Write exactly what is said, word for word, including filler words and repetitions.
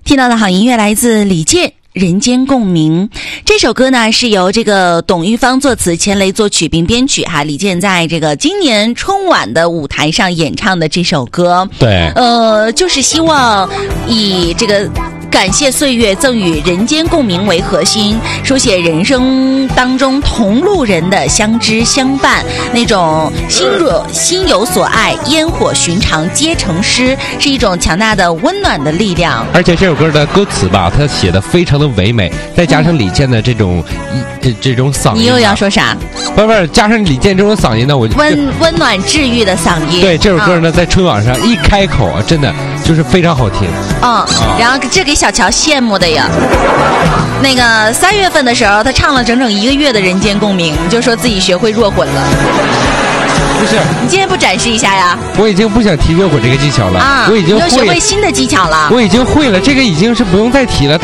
听到的好音乐来自李健，人间共鸣。这首歌呢是由这个董玉芳作词，钱雷作曲并编曲哈。李健在这个今年春晚的舞台上演唱的这首歌， 对， 呃，就是希望以这个感谢岁月，赠予人间共鸣为核心，书写人生当中同路人的相知相伴，那种心若心有所爱，烟火寻常皆成诗，是一种强大的温暖的力量。 而且这首歌的歌词吧，它写的非常的唯美，再加上李健的这种一、嗯、这种嗓音， 你又要说啥？ 不是不是，加上李健这种嗓音呢，我温温暖治愈的嗓音。 对，这首歌呢，啊、在春晚上一开口啊，真的就是非常好听。 嗯，啊、然后这给小乔羡慕的呀。那个三月份的时候，他唱了整整一个月的《人间共鸣》，就说自己学会弱混了。 不是， 你今天不展示一下呀？ 我已经不想提热混这个技巧了啊！我已经会学会新的技巧了。 我已经会了，这个已经是不用再提了。